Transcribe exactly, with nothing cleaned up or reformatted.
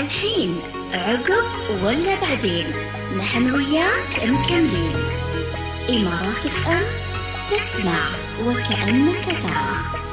الحين عقب ولا بعدين؟ نحن وياك مكملين. إمارات اف ام، تسمع وكأنك ترى.